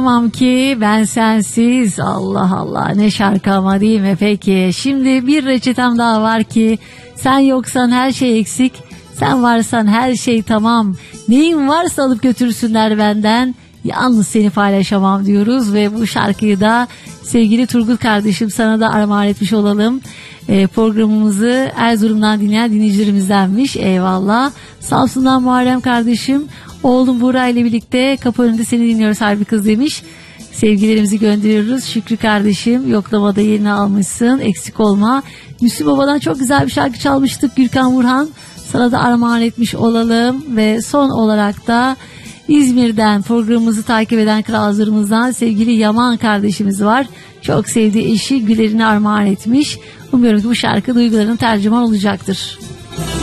Tamam ki ben sensiz. Allah Allah, ne şarkı ama, değil mi? Peki şimdi bir reçetem daha var ki: sen yoksan her şey eksik, sen varsan her şey tamam. Neyim varsa alıp götürsünler benden, yalnız seni paylaşamam diyoruz. Ve bu şarkıyı da sevgili Turgut kardeşim sana da armağan etmiş olalım. Programımızı Erzurum'dan dinleyen dinleyicilerimizdenmiş. Eyvallah. Samsun'dan Muharrem kardeşim, oğlum Buğra ile birlikte kapı önünde seni dinliyoruz harbi kız demiş. Sevgilerimizi gönderiyoruz. Şükrü kardeşim, yoklamada yerini almışsın, eksik olma. Müslüm Baba'dan çok güzel bir şarkı çalmıştık, Gürkan Vurhan, sana da armağan etmiş olalım. Ve son olarak da İzmir'den programımızı takip eden kralcılarımızdan sevgili Yaman kardeşimiz var. Çok sevdiği eşi Güler'ini armağan etmiş. Umuyorum ki bu şarkı duygularının tercüman olacaktır.